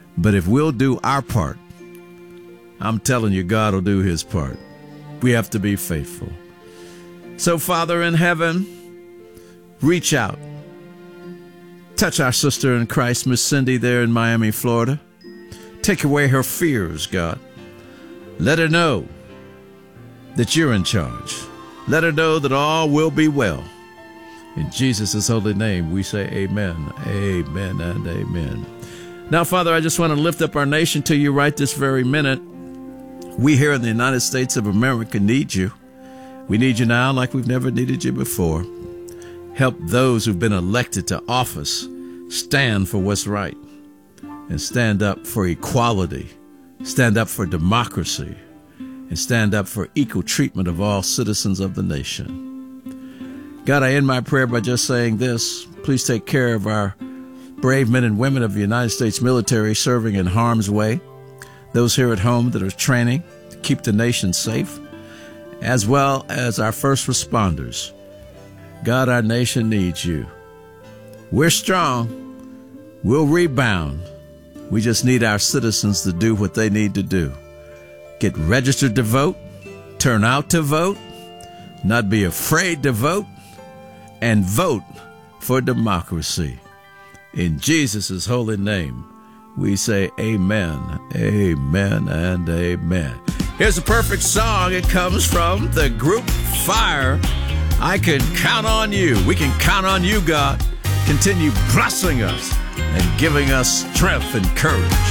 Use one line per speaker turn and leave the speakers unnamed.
But if we'll do our part, I'm telling you, God will do his part. We have to be faithful. So, Father in heaven, reach out. Touch our sister in Christ, Miss Cindy, there in Miami, Florida. Take away her fears, God. Let her know that you're in charge. Let her know that all will be well. In Jesus' holy name, we say amen, amen, and amen. Now, Father, I just want to lift up our nation to you right this very minute. We here in the United States of America need you. We need you now like we've never needed you before. Help those who've been elected to office stand for what's right and stand up for equality, stand up for democracy, and stand up for equal treatment of all citizens of the nation. God, I end my prayer by just saying this. Please take care of our brave men and women of the United States military serving in harm's way, those here at home that are training to keep the nation safe, as well as our first responders. God, our nation needs you. We're strong. We'll rebound. We just need our citizens to do what they need to do. Get registered to vote, turn out to vote, not be afraid to vote, and vote for democracy. In Jesus' holy name, we say amen, amen, and amen. Here's a perfect song. It comes from the group Fire. I can count on you. We can count on you, God. Continue blessing us and giving us strength and courage.